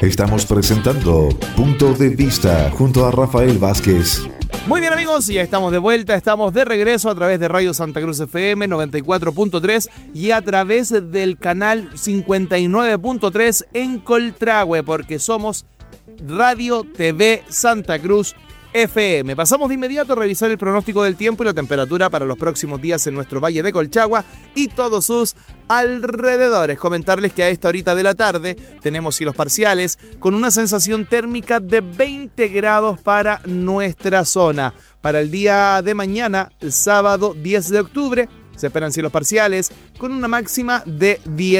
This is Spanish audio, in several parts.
Estamos presentando Punto de Vista junto a Rafael Vázquez. Muy bien, amigos, ya estamos de vuelta, estamos de regreso a través de Radio Santa Cruz FM 94.3 y a través del canal 59.3 en Coltragüe, porque somos Radio TV Santa Cruz FM. Pasamos de inmediato a revisar el pronóstico del tiempo y la temperatura para los próximos días en nuestro Valle de Colchagua y todos sus alrededores. Comentarles que a esta horita de la tarde tenemos cielos parciales con una sensación térmica de 20 grados para nuestra zona. Para el día de mañana, el sábado 10 de octubre, se esperan cielos parciales con una máxima de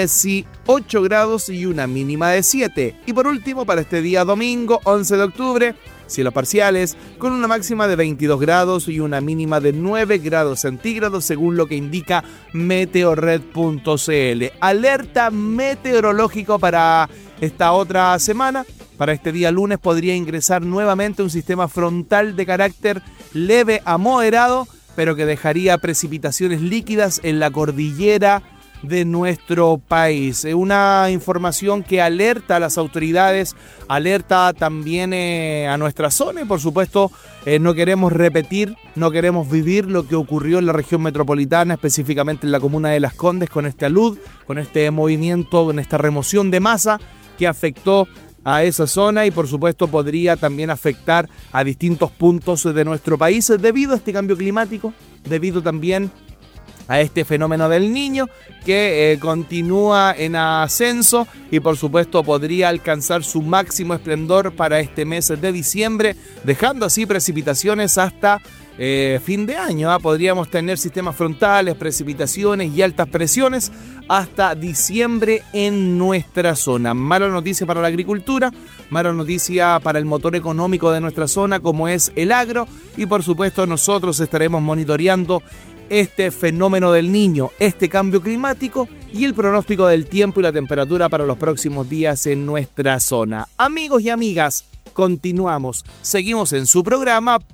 18 grados y una mínima de 7. Y por último, para este día domingo 11 de octubre, cielos parciales con una máxima de 22 grados y una mínima de 9 grados centígrados según lo que indica meteorred.cl. Alerta meteorológico para esta otra semana. Para este día lunes podría ingresar nuevamente un sistema frontal de carácter leve a moderado, pero que dejaría precipitaciones líquidas en la cordillera de nuestro país. Una información que alerta a las autoridades, alerta también a nuestra zona y por supuesto no queremos repetir, no queremos vivir lo que ocurrió en la región metropolitana, específicamente en la comuna de Las Condes con este alud, con este movimiento, con esta remoción de masa que afectó a esa zona y por supuesto podría también afectar a distintos puntos de nuestro país debido a este cambio climático, debido también a este fenómeno del Niño que continúa en ascenso y por supuesto podría alcanzar su máximo esplendor para este mes de diciembre, dejando así precipitaciones hasta fin de año. Podríamos tener sistemas frontales, precipitaciones y altas presiones hasta diciembre en nuestra zona. Mala noticia para la agricultura, mala noticia para el motor económico de nuestra zona como es el agro y por supuesto nosotros estaremos monitoreando este fenómeno del Niño, este cambio climático y el pronóstico del tiempo y la temperatura para los próximos días en nuestra zona. Amigos y amigas, continuamos, seguimos en su programa